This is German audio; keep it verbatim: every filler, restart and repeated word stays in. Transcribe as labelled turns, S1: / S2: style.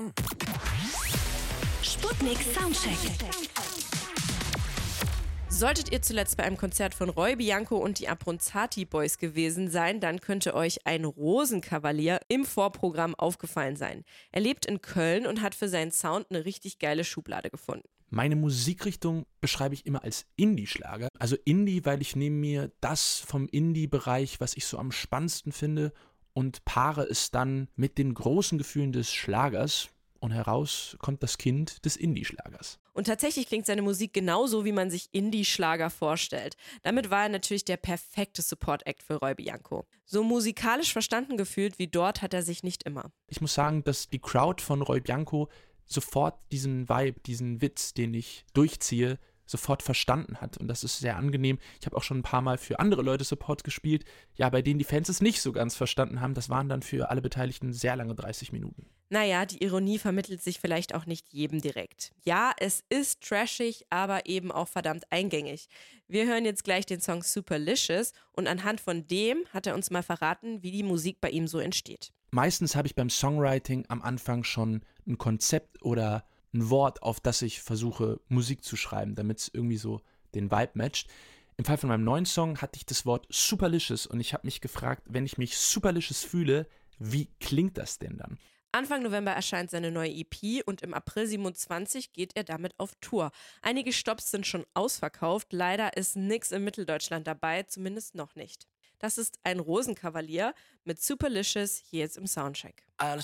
S1: Sputnik Soundcheck.
S2: Solltet ihr zuletzt bei einem Konzert von Roy Bianco und die Abronzati Boys gewesen sein, dann könnte euch ein Rosenkavalier im Vorprogramm aufgefallen sein. Er lebt in Köln und hat für seinen Sound eine richtig geile Schublade gefunden.
S3: Meine Musikrichtung beschreibe ich immer als Indie-Schlager. Also Indie, weil ich nehme mir das vom Indie-Bereich, was ich so am spannendsten finde, und paare es dann mit den großen Gefühlen des Schlagers. Und heraus kommt das Kind des Indie-Schlagers.
S2: Und tatsächlich klingt seine Musik genauso, wie man sich Indie-Schlager vorstellt. Damit war er natürlich der perfekte Support-Act für Roy Bianco. So musikalisch verstanden gefühlt wie dort hat er sich nicht immer.
S3: Ich muss sagen, dass die Crowd von Roy Bianco sofort diesen Vibe, diesen Witz, den ich durchziehe, sofort verstanden hat. Und das ist sehr angenehm. Ich habe auch schon ein paar Mal für andere Leute Support gespielt, ja, bei denen die Fans es nicht so ganz verstanden haben. Das waren dann für alle Beteiligten sehr lange dreißig Minuten.
S2: Naja, die Ironie vermittelt sich vielleicht auch nicht jedem direkt. Ja, es ist trashig, aber eben auch verdammt eingängig. Wir hören jetzt gleich den Song Superlicious und anhand von dem hat er uns mal verraten, wie die Musik bei ihm so entsteht.
S3: Meistens habe ich beim Songwriting am Anfang schon ein Konzept oder ein Wort, auf das ich versuche, Musik zu schreiben, damit es irgendwie so den Vibe matcht. Im Fall von meinem neuen Song hatte ich das Wort Superlicious und ich habe mich gefragt, wenn ich mich Superlicious fühle, wie klingt das denn dann?
S2: Anfang November erscheint seine neue E P und im April siebenundzwanzig geht er damit auf Tour. Einige Stops sind schon ausverkauft, leider ist nix in Mitteldeutschland dabei, zumindest noch nicht. Das ist ein Rosenkavalier mit Superlicious hier jetzt im Soundcheck.
S4: Alles